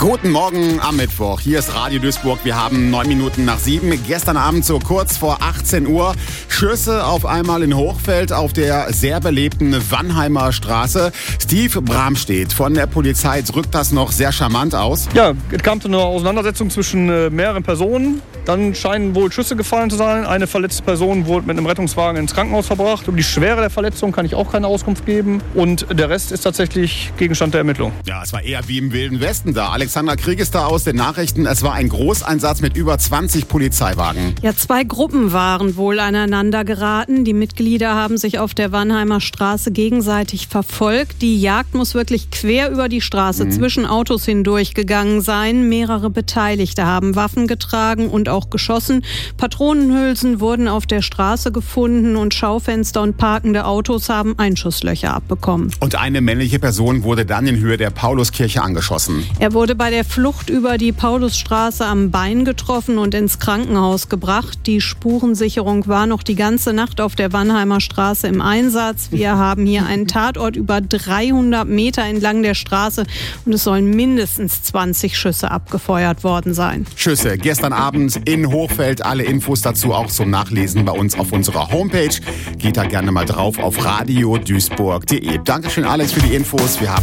Guten Morgen am Mittwoch. Hier ist Radio Duisburg. Wir haben 9 Minuten nach 7. Gestern Abend so kurz vor 18 Uhr. Schüsse auf einmal in Hochfeld auf der sehr belebten Wannheimer Straße. Steve Bramstedt von der Polizei drückt das noch sehr charmant aus. Ja, es kam zu einer Auseinandersetzung zwischen mehreren Personen. Dann scheinen wohl Schüsse gefallen zu sein. Eine verletzte Person wurde mit einem Rettungswagen ins Krankenhaus verbracht. Um die Schwere der Verletzung kann ich auch keine Auskunft geben. Und der Rest ist tatsächlich Gegenstand der Ermittlung. Ja, es war eher wie im Wilden Westen da. Alexandra Krieg ist da aus den Nachrichten. Es war ein Großeinsatz mit über 20 Polizeiwagen. Ja, 2 Gruppen waren wohl aneinander geraten. Die Mitglieder haben sich auf der Wannheimer Straße gegenseitig verfolgt. Die Jagd muss wirklich quer über die Straße zwischen Autos hindurch gegangen sein. Mehrere Beteiligte haben Waffen getragen und auch geschossen. Patronenhülsen wurden auf der Straße gefunden und Schaufenster und parkende Autos haben Einschusslöcher abbekommen. Und eine männliche Person wurde dann in Höhe der Pauluskirche angeschossen. Er wurde bei der Flucht über die Paulusstraße am Bein getroffen und ins Krankenhaus gebracht. Die Spurensicherung war noch die ganze Nacht auf der Wannheimer Straße im Einsatz. Wir haben hier einen Tatort über 300 Meter entlang der Straße und es sollen mindestens 20 Schüsse abgefeuert worden sein. Schüsse gestern Abend in Hochfeld. Alle Infos dazu auch zum Nachlesen bei uns auf unserer Homepage. Geht da gerne mal drauf auf radioduisburg.de. Dankeschön, Alex, für die Infos. Wir haben